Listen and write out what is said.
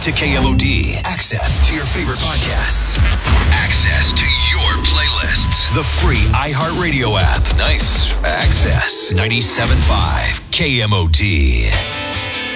to KMOD. Access to your favorite podcasts. Access to your playlists. The free iHeartRadio app. Nice. Access 97.5 KMOD.